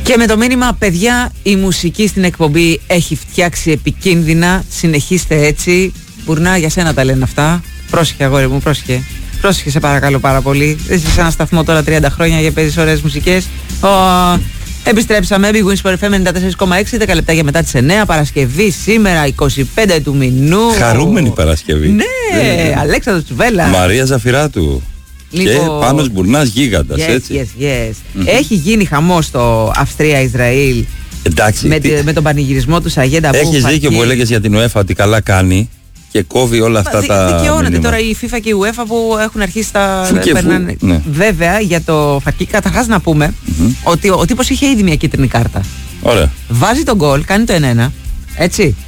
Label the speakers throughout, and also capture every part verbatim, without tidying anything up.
Speaker 1: Και με το μήνυμα, παιδιά, η μουσική στην εκπομπή έχει φτιάξει επικίνδυνα. Συνεχίστε έτσι. Μπουρνά, για σένα τα λένε αυτά. Πρόσεχε, αγόρι μου, πρόσεχε. Πρόσεχε, σε παρακαλώ πάρα πολύ. Δεν είσαι σε ένα σταθμό τώρα τριάντα χρόνια για παίζεις ωραίες μουσικές. Oh, επιστρέψαμε. Big Wins for εφ εμ ενενήντα τέσσερα κόμμα έξι, δέκα λεπτά για μετά τις εννιά. Παρασκευή σήμερα, είκοσι πέντε του μηνού.
Speaker 2: Χαρούμενη Παρασκευή.
Speaker 1: Ναι, ναι. Αλέξανδρος Τσουβέλλα.
Speaker 2: Μαρία Ζαφυράτου.
Speaker 1: Λοιπόν,
Speaker 2: και Πάνος Μπουρνάς γίγαντας,
Speaker 1: yes,
Speaker 2: έτσι.
Speaker 1: Yes, yes.
Speaker 2: Mm-hmm.
Speaker 1: Έχει γίνει χαμός στο Αυστρία-Ισραήλ.
Speaker 2: Εντάξει.
Speaker 1: Με,
Speaker 2: τι...
Speaker 1: με τον πανηγυρισμό του Σαγέντα που
Speaker 2: έχεις δίκιο που έλεγες για την UEFA ότι καλά κάνει και κόβει όλα αυτά Μα, τα.
Speaker 1: Δικαιώνεται τώρα η FIFA και η UEFA που έχουν αρχίσει τα. Περνάνε...
Speaker 2: Ναι.
Speaker 1: Βέβαια για το Φακί, καταρχάς να πούμε mm-hmm. ότι ο, ο τύπος είχε ήδη μια κίτρινη κάρτα.
Speaker 2: Ωραία.
Speaker 1: Βάζει τον γκολ, κάνει το ένα ένα. Έτσι.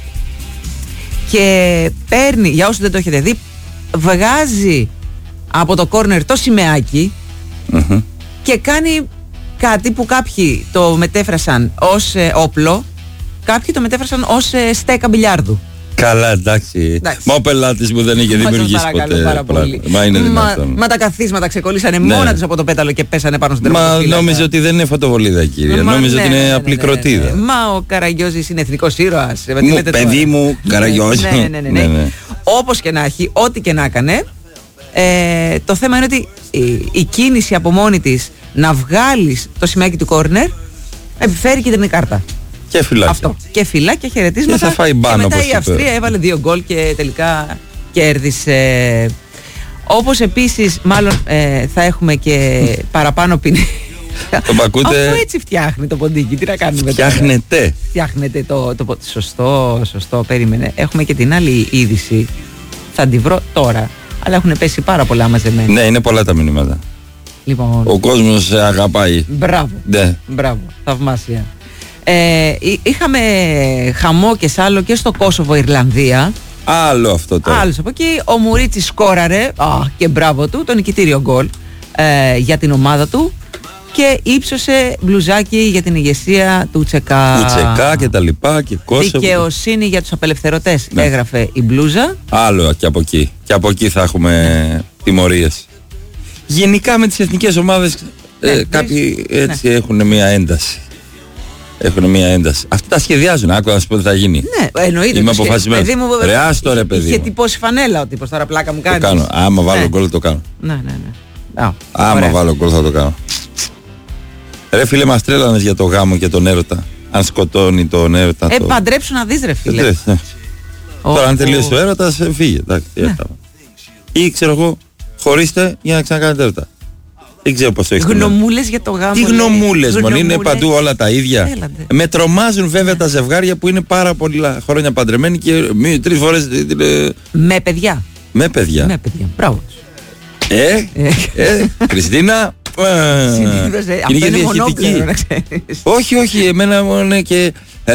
Speaker 1: Και παίρνει, για όσους δεν το έχετε δει, βγάζει από το κόρνερ το σημαίακι mm-hmm. και κάνει κάτι που κάποιοι το μετέφρασαν ως ε, όπλο, κάποιοι το μετέφρασαν ως ε, στέκα μπιλιάρδου.
Speaker 2: Καλά, εντάξει. εντάξει. Μα ο πελάτης μου δεν είχε δημιουργήσει ποτέ.
Speaker 1: Πάρα πολύ.
Speaker 2: Μα, είναι
Speaker 1: μα, μα τα καθίσματα ξεκολλήσανε ναι. μόνα τους από το πέταλο και πέσανε πάνω στον
Speaker 2: τερματοφύλακα. Μα νόμιζε ότι δεν είναι φωτοβολίδα, κύριε. Μα, νόμιζε ναι, ότι είναι ναι, απλή ναι, κροτίδα. Ναι, ναι.
Speaker 1: Μα ο Καραγιώζης είναι εθνικός ήρωας.
Speaker 2: Μου, παιδί μου, Καραγιώζη.
Speaker 1: Ναι, ναι, ναι, ναι, ναι. ναι, ναι. Όπως και να έχει, ό,τι και να έκανε, ε, το θέμα είναι ότι η, η κίνηση από μόνη της να βγάλεις το σημαίακι του κόρνερ επιφέρει κίτρινη κάρτα.
Speaker 2: Και φυλάκια.
Speaker 1: Αυτό. Και φυλάκια, χαιρετίσματα.
Speaker 2: Και θα φάει μπάνα.
Speaker 1: Και μετά η Αυστρία έβαλε δύο γκολ και τελικά κέρδισε. Όπως επίσης, μάλλον ε, θα έχουμε και παραπάνω ποινή.
Speaker 2: Το πακούτε.
Speaker 1: Αυτό έτσι φτιάχνει το ποντίκι. Τι να κάνουμε τώρα.
Speaker 2: Φτιάχνετε.
Speaker 1: Φτιάχνετε το, το, το. Σωστό, σωστό. Περίμενε. Έχουμε και την άλλη είδηση. Θα τη βρω τώρα. Αλλά έχουν πέσει πάρα πολλά μαζεμένα.
Speaker 2: Ναι, είναι πολλά τα μηνύματα.
Speaker 1: Λοιπόν,
Speaker 2: ο κόσμος αγαπάει.
Speaker 1: Μπράβο.
Speaker 2: Ναι.
Speaker 1: Μπράβο. Θαυμάσια. Ε, είχαμε χαμό και σάλο και στο Κόσοβο Ιρλανδία.
Speaker 2: Άλλο αυτό τώρα.
Speaker 1: Άλλος από εκεί. Ο Μουρίτσης σκόραρε α, και μπράβο του το νικητήριο γκολ ε, για την ομάδα του και ύψωσε μπλουζάκι για την ηγεσία του Τσεκά.
Speaker 2: Του Τσεκά και τα λοιπά και Κόσοβο.
Speaker 1: Δικαιοσύνη για τους απελευθερωτές, ναι. έγραφε η μπλούζα.
Speaker 2: Άλλο και από εκεί. Και από εκεί θα έχουμε ναι. τιμωρίες. Γενικά με τις εθνικές ομάδες ναι, ε, κάποιοι έτσι ναι. έχουν μια ένταση. Έχουν μια ένταση. Αυτά τα σχεδιάζουν. Άκου να σου πω τι θα γίνει.
Speaker 1: Ναι, εννοείται.
Speaker 2: Είμαι αποφασισμένος. Ρε άστο ρε παιδί.
Speaker 1: Είχε τυπώσει φανέλα ο τύπος, τώρα πλάκα μου κάνει.
Speaker 2: Το κάνω. Άμα βάλω γκολ ναι. το κάνω.
Speaker 1: Ναι, ναι, ναι. Α,
Speaker 2: Άμα ωραία. βάλω γκολ θα το κάνω. Ρε φίλε, μας τρέλανες για το γάμο και τον έρωτα. Αν σκοτώνει τον έρωτα.
Speaker 1: Ε,
Speaker 2: το...
Speaker 1: παντρέψου να δεις ρε φίλε.
Speaker 2: Ε, ναι. oh, τώρα αν τελείωσε oh. το έρωτα, φύγε. Εντάξει, ναι. Ή ξέρω εγώ, χωρίστε για να ξανακάνετε έρωτα. Δεν ξέρω πώς το έχεις.
Speaker 1: Γνωμούλες για το γάμο.
Speaker 2: Τι γνωμούλες, μόνο είναι παντού όλα τα ίδια. Έλατε. Με τρομάζουν βέβαια τα ζευγάρια που είναι πάρα πολλά χρόνια παντρεμένοι και μη, τρεις φορές.
Speaker 1: Με παιδιά.
Speaker 2: Με παιδιά.
Speaker 1: Με παιδιά. Μπράβο.
Speaker 2: Ε, ε, Χριστίνα.
Speaker 1: Συνήθως, ε, αυτό είναι μονόκληρο να ξέρεις.
Speaker 2: Όχι, όχι, εμένα μόνο και.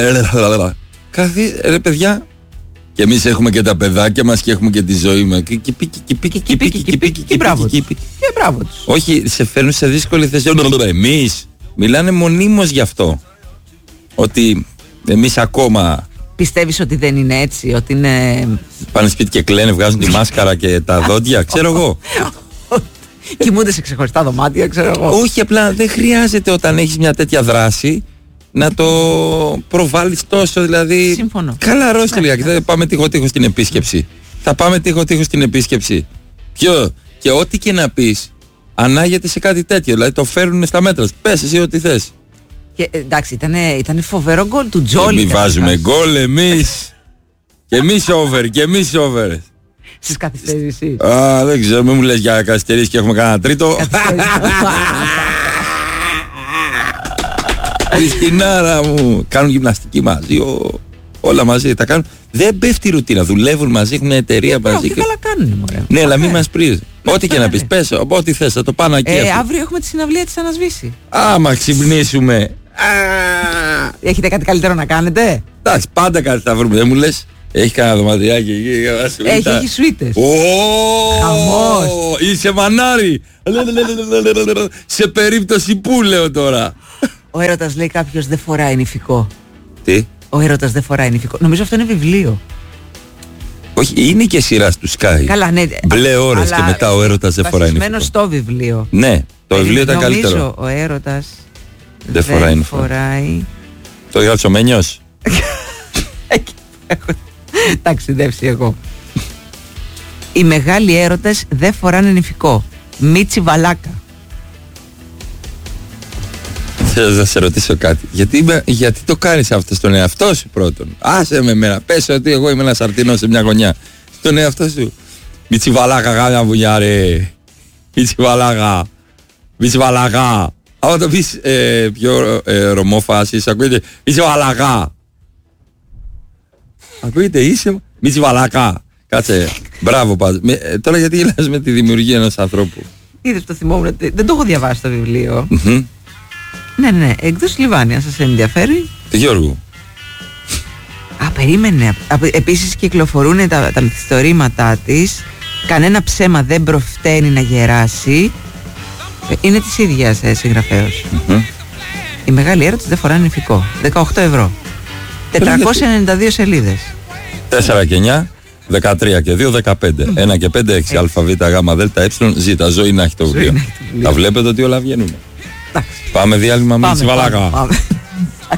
Speaker 2: Καθί, ρε παιδιά. Και εμείς έχουμε και τα παιδάκια μας και έχουμε και τη ζωή μας. Και πίκι, και πίκι, και πίκι, και πίκι, και
Speaker 1: μπράβο τους.
Speaker 2: Όχι, σε φέρνουν σε δύσκολη θέση. Εμείς μιλάνε μονίμως γι' αυτό. Ότι εμείς ακόμα...
Speaker 1: Πιστεύεις ότι δεν είναι έτσι, ότι είναι...
Speaker 2: Πάνε σπίτι και κλαίνε, βγάζουν τη μάσκαρα και τα δόντια, ξέρω εγώ.
Speaker 1: Κοιμούνται σε ξεχωριστά δωμάτια, ξέρω εγώ.
Speaker 2: Όχι, απλά δεν χρειάζεται όταν έχεις μια τέτοια δράση να το προβάλλεις τόσο, δηλαδή.
Speaker 1: Συμφωνώ.
Speaker 2: Χαλαρός το λίγα. Θα πάμε τείχο-τείχο στην επίσκεψη. Θα πάμε τείχο-τείχο στην επίσκεψη. Ποιο, και ό,τι και να πεις, ανάγεται σε κάτι τέτοιο. Δηλαδή το φέρνουν στα μέτρα. Πες εσύ ό,τι θες.
Speaker 1: Και, εντάξει, ήταν φοβερό γκολ του Τζόλι.
Speaker 2: Εμείς βάζουμε γκολ εμείς. Και εμείς over, και εμείς over.
Speaker 1: Στις καθυστερήσεις.
Speaker 2: Α, δεν ξέρω, μην μου λες για καθυστερήσεις και έχουμε κανένα τρίτο. Χριστινάρα μου. Κάνουν γυμναστική μαζί, ο... όλα μαζί τα κάνουν. Δεν πέφτει η ρουτίνα, δουλεύουν μαζί, έχουν εταιρεία μαζί.
Speaker 1: Και καλά κάνουν, μωρέ.
Speaker 2: Ναι, αλλά μην μας πρίζεις. Ό,τι και να πεις, πες, ό,τι θες, θα το πάνω εκεί.
Speaker 1: Ε, αύριο έχουμε τη συναυλία της Ανασβήση.
Speaker 2: Άμα ξυπνήσουμε.
Speaker 1: Έχετε κάτι καλύτερο να κάνετε?
Speaker 2: Εντάξει, πάντα κάτι θα βρούμε, δεν μου λες. Έχει κανένα δωματιάκι εκεί.
Speaker 1: Έχει, έχει σουίτες.
Speaker 2: Χαμός. Είσαι μανάρι. Σε περίπτωση που λέω τώρα.
Speaker 1: Ο έρωτας, λέει κάποιος, δεν φοράει νηφικό.
Speaker 2: Τι?
Speaker 1: Ο έρωτας δεν φοράει νηφικό. Νομίζω αυτό είναι βιβλίο.
Speaker 2: Όχι, είναι και σειρά του Sky.
Speaker 1: Καλά, ναι.
Speaker 2: Μπλε ώρες και μετά ο έρωτας δεν φοράει νηφικό.
Speaker 1: Βασισμένο στο βιβλίο.
Speaker 2: Ναι, το βιβλίο ήταν καλύτερο.
Speaker 1: Νομίζω ο έρωτας
Speaker 2: Δεν φοράει. Δεν
Speaker 1: φοράει.
Speaker 2: Το έγραψε ο Μένιος.
Speaker 1: Έχω ταξιδεύσει εγώ. Οι μεγάλοι έρωτες δεν φοράνε νηφικό. Μίτσι Βαλάκα.
Speaker 2: Θέλω να σε ρωτήσω κάτι. Γιατί, γιατί το κάνεις αυτό στον εαυτό σου πρώτον? Άσε με εμένα. Πες ότι εγώ είμαι ένας αρτινός σε μια γωνιά. Στον εαυτό σου. Μίτσι Βαλάκα, γάμια βουλιά ρε. Μίτσι Βαλάκα. Μίτσι Βαλάκα. Άμα το πεις ε, πιο ε, ρομόφασης, ακούγεται Μίτσι Βαλάκα. Ακούγεται είσαι Μίτσι Βαλάκα. Κάτσε. Μπράβο πάντως. Ε, τώρα γιατί γελάς με τη δημιουργία ενός ανθρώπου?
Speaker 1: Είδες, το θυμόμουν. Δεν το έχω διαβάσει το βιβλίο. Mm-hmm. Ναι, ναι, εκδόσεις Λιβάνι, αν σας ενδιαφέρει.
Speaker 2: Του Γιώργου.
Speaker 1: Α, περίμενε. Επίσης κυκλοφορούν τα, τα μυθιστορήματά της. Κανένα ψέμα δεν προφταίνει να γεράσει. Είναι της ίδιας ε, συγγραφέως. Mm-hmm. Οι μεγάλοι έρωτες δεν φοράνε νηφικό. δεκαοκτώ ευρώ. τετρακόσιες ενενήντα δύο σελίδες.
Speaker 2: τέσσερα και εννιά, δεκατρία και δύο, δεκαπέντε. Mm. ένα και πέντε, έξι, α, β, γ, δ, ε, ζ. Ζωή να έχει το βιβλίο. Τα βλέπετε ότι όλα βγαίνουν. Πάμε διάλειμμα με τη Βαλάκα.